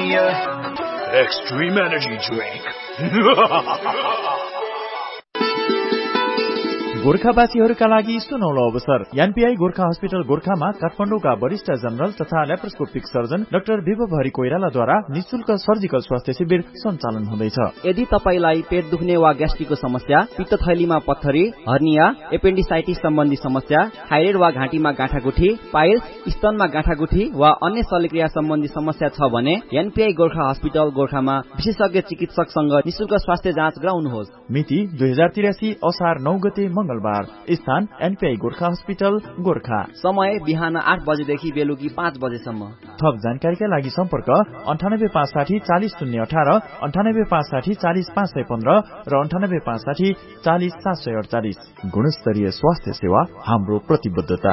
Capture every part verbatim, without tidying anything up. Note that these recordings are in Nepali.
Extreme Energy Drink. गोर्खावासीहरूका लागि सुनौलो अवसर एनपीआई गोर्खा हस्पिटल गोर्खामा काठमाडौँका वरिष्ठ जनरल तथा ल्याप्रोस्कोपिक सर्जन डाक्टर विभव हरि कोइरालाद्वारा निशुल्क सर्जिकल स्वास्थ्य शिविर सञ्चालन हुँदैछ। यदि तपाईलाई पेट दुख्ने वा ग्यास्ट्रिकको समस्या, पित्तथैलीमा पत्थरी, हर्निया, एपेन्डिसाइटिस सम्बन्धी समस्या, थाइरोइड वा घाँटीमा गाँठागुठी, पाइल्स, स्तनमा गाँठागुठी वा अन्य शल्यक्रिया सम्बन्धी समस्या छ भने एनपीआई गोर्खा हस्पिटल गोर्खामा विशेषज्ञ चिकित्सकसँग निशुल्क स्वास्थ्य जाँच गराउनुहोस्। मिति दुई हजार त्रियासी असार नौ गते मंगलबार। स्थान एनपीआई गोर्खा हस्पिटल गोर्खा। समय बिहान आठ बजेदेखि बेलुकी पाँच बजेसम्म। थप जानकारीका लागि सम्पर्क अन्ठानब्बे पाँच साठी चालिस शून्य अठार, अन्ठानब्बे पाँच साठी चालिस पाँच सय पन्ध्र र अन्ठानब्बे पाँच साठी चालिस सात सय अडचालिस। गुणस्तरीय स्वास्थ्य सेवा हाम्रो प्रतिबद्धता।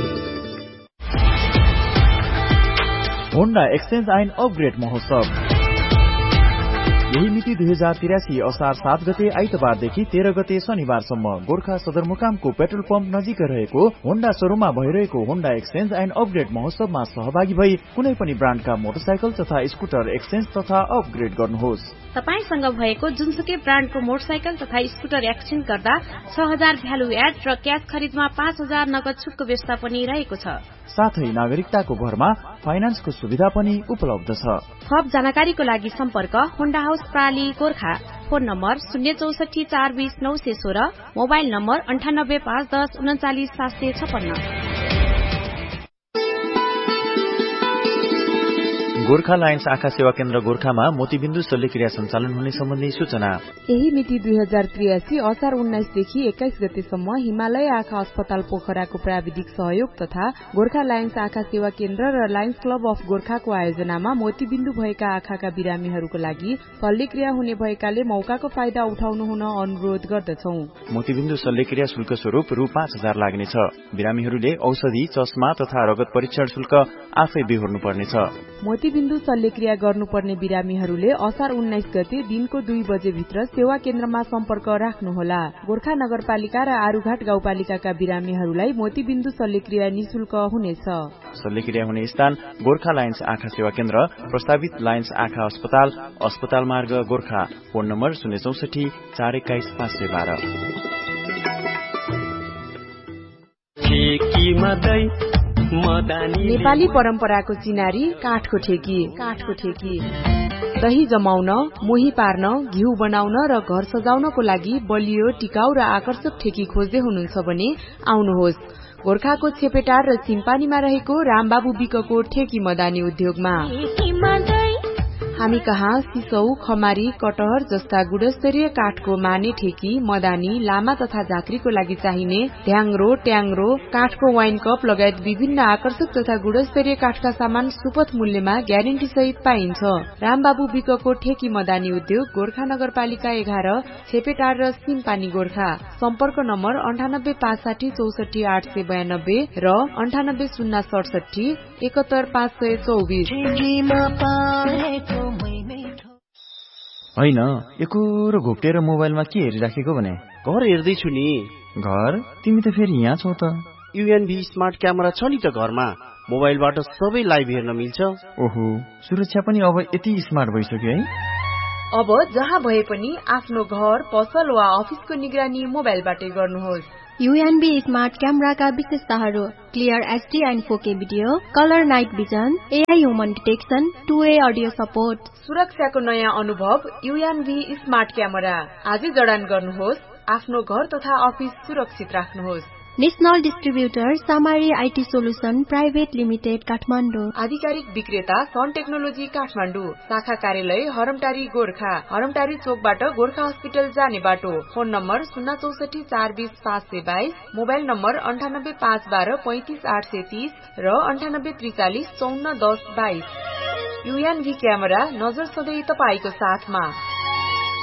होन्डा एक्सचेन्ज ऐन अपग्रेड महोत्सव यही मिति दुई हजार तिरासी असार सात गते आइतबारदेखि तेह्र गते शनिबारसम्म गोर्खा सदरमुकामको पेट्रोल पम्प नजिक रहेको होन्डा शोरूममा भइरहेको होन्डा एक्सचेन्ज एन्ड अपग्रेड महोत्सवमा सहभागी भई कुनै पनि ब्रान्डका मोटरसाइकल तथा स्कुटर एक्सचेन्ज तथा अपग्रेड गर्नुहोस्। तपाईसँग भएको जुनसुकै ब्रान्डको मोटरसाइकल तथा स्कुटर एक्सचेन्ज गर्दा छ हजार भ्यालु एड र क्याश खरिदमा पाँच हजार नगद छुटको व्यवस्था पनि रहेको छ। साथै नागरिकताको भरमा फाइनान्सको सुविधा पनि उपलब्ध छ। थप जानकारीको लागि सम्पर्क Honda house प्राली Gorkha. Phone number शून्य चौसठी चार बीस नौ सय सोह्र, मोबाइल नम्बर अन्ठानब्बे पाँच दस उन्चालिस सात सय छपन्न। गोर्खा लायन्स आँखा सेवा केन्द्र गोर्खामा मोतीबिन्दु शल्यक्रिया सञ्चालन हुने सम्बन्धी सूचना। यही मिति दुई हजार त्रियासी असार उन्नाइसदेखि एक्काइस गतेसम्म हिमालय आँखा अस्पताल पोखराको प्राविधिक सहयोग तथा गोर्खा लायन्स आँखा सेवा केन्द्र र लायन्स क्लब अफ गोर्खाको आयोजनामा मोतीबिन्दु भएका आँखाका बिरामीहरूको लागि शल्यक्रिया हुने भएकाले मौकाको फाइदा उठाउनु हुन अनुरोध गर्दछौ। मोतीबिन्दु शल्यक्रिया शुल्क स्वरूप रु पाँच हजार लाग्नेछ। बिरामीहरूले औषधि, चस्मा तथा रगत परीक्षण शुल्क आफै बिहोर्नु पर्नेछ। मोतीबिन्दु शल्यक्रिया गर्नुपर्ने बिरामीहरूले असार उन्नाइस गते दिनको दुई बजे भित्र सेवा केन्द्रमा सम्पर्क राख्नुहोला। गोर्खा नगरपालिका र आरुघाट गाउँपालिकाका बिरामीहरूलाई मोतीबिन्दु शल्यक्रिया निशुल्क हुनेछ। शल्यक्रिया हुने स्थान गोर्खा लायन्स आँखा सेवा केन्द्र, प्रस्तावित लायन्स आँखा अस्पताल, अस्पताल मार्ग गोर्खा। फोन नम्बर शून्य चौसठी चार एक्काइस पाँच सय बाह्र। नेपाली परम्पराको चिनारी काठको ठेकी। काठको ठेकी दही जमाउन, मोही पार्न, घिउ बनाउन र घर सजाउनको लागि बलियो, टिकाउ र आकर्षक ठेकी खोज्दै हुनुहुन्छ भने आउनुहोस् गोर्खाको छेपेटार र सिम्पानीमा रहेको रामबाबु विकको ठेकी मदानी उद्योगमा। हामी कहाँ सिसौ, खमारी, कटहर जस्ता गुणस्तरीय काठको माने ठेकी, मदानी, लामा तथा झाँक्रीको लागि चाहिने ढ्याङ्ग्रो, ट्याङ्ग्रो, काठको वाइन कप लगायत विभिन्न आकर्षक तथा गुणस्तरीय काठका सामान सुपथ मूल्यमा ग्यारेन्टी सहित पाइन्छ। रामबाबु विकको ठेकी मदानी उद्योग गोर्खा नगरपालिका एघार, छेपेटार र सिम्पानी गोर्खा। सम्पर्क नम्बर अन्ठानब्बे पाँच साठी चौसठी आठ सय बयानब्बे र अन्ठानब्बे शून्य सडसठी एकहत्तर पाँच सय चौबिस। होइन, एकोरो घोप्टेर मोबाइलमा के हेरिराखेको भने? घर हेर्दैछु नि। घर? तिमी त फेरि यहाँ छौ त। युएनबी स्मार्ट क्यामेरा छ नि त घरमा। मोबाइलबाट सबै लाइभ हेर्न मिल्छ। ओहो, सुरक्षा पनि अब यति स्मार्ट भइसक्यो है। अब जहाँ भए पनि आफ्नो घर, पसल वा अफिसको निगरानी मोबाइलबाटै गर्नुहोस्। युएनबी स्मार्ट क्यामेराका विशेषताहरू: क्लियर एचडी एन्ड फोर के video, colour night vision, AI human detection, two way audio support. सुरक्षाको नयाँ अनुभव युएनबी स्मार्ट क्यामेरा। आजै जडान गर्नुहोस्। आफ्नो घर तथा अफिस सुरक्षित राख्नुहोस्। National distributor सामारी IT solution private limited Kathmandu. आधिकारिक विक्रेता सन टेक्नोलोजी काठमाडौँ। शाखा कार्यालय हरमटारी गोर्खा। हरमटारी चोकबाट गोर्खा हस्पिटल जाने बाटो। फोन नम्बर शून्य चौसठी चार बीस पाँच सय बाइस, मोबाइल नम्बर अन्ठानब्बे पाँच बाह्र पैंतिस आठ सय तीस र अन्ठानब्बे त्रिचालिस चौन्न दस बाइस। युएनभी क्यामेरा, नजर सधैँ तपाईको साथमा।